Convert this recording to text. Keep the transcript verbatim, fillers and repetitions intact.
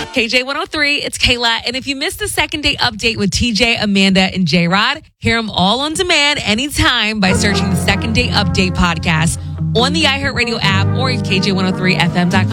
K J one oh three, it's Kayla. And if you missed the second day update with T J, Amanda, and J Rod, hear them all on demand anytime by searching the second day update podcast on the iHeartRadio app or K J one oh three F M dot com.